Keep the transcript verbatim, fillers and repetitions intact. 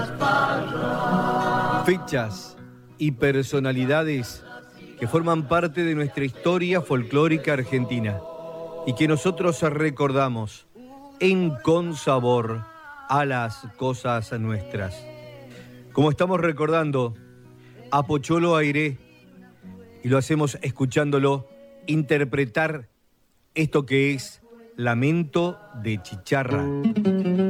Fechas y personalidades que forman parte de nuestra historia folclórica argentina y que nosotros recordamos en consabor a las cosas nuestras. Como estamos recordando a Pocholo Airé, y lo hacemos escuchándolo interpretar esto que es Lamento de Chicharra.